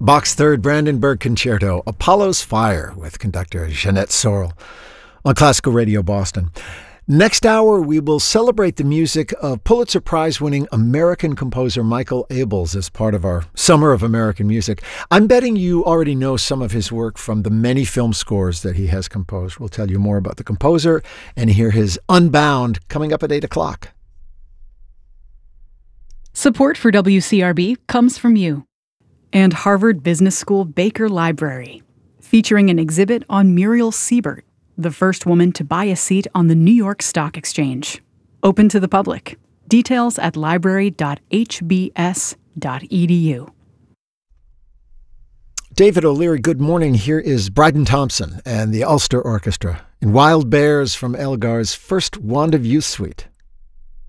Bach's Third Brandenburg Concerto, Apollo's Fire, with conductor Jeanette Sorrell on Classical Radio Boston. Next hour, we will celebrate the music of Pulitzer Prize-winning American composer Michael Abels as part of our Summer of American Music. I'm betting you already know some of his work from the many film scores that he has composed. We'll tell you more about the composer and hear his Unbound coming up at 8 o'clock. Support for WCRB comes from you and Harvard Business School Baker Library, featuring an exhibit on Muriel Siebert, the first woman to buy a seat on the New York Stock Exchange. Open to the public. Details at library.hbs.edu. David O'Leary, good morning. Here is Bryden Thompson and the Ulster Orchestra in Wild Bears from Elgar's first Wand of Youth Suite.